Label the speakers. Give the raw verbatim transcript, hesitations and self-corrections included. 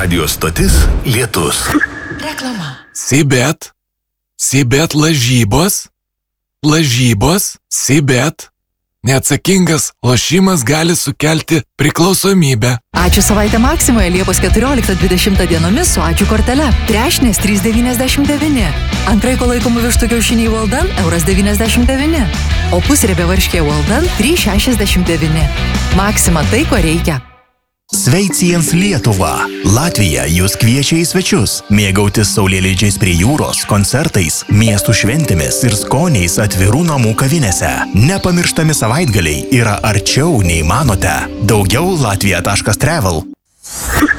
Speaker 1: Radio stotis Lietus.
Speaker 2: Reklama.
Speaker 3: Sibet. Sibet lažybos. Lažybos. Sibet. Neatsakingas lošimas gali sukelti priklausomybę.
Speaker 2: Ačiū savaitę Maksimoje Liepos keturioliktą dvidešimtą dienomis su ačiū kortele. Trešnės trys devyniasdešimt devyni. Antraiko laikomų vištų kiaušiniai Walden euras devyniasdešimt devyni. O pusriebė varškė Walden trys šešiasdešimt devyni. Maksima tai, ko reikia.
Speaker 4: Sveiciens Lietuva. Latvija jūs kviečia į svečius, mėgautis saulėlydžiais prie jūros, koncertais, miestų šventėmis ir skoniais atvirų namų kavinėse. Nepamirštami savaitgaliai yra arčiau nei manote. Daugiau latvija taškas travel.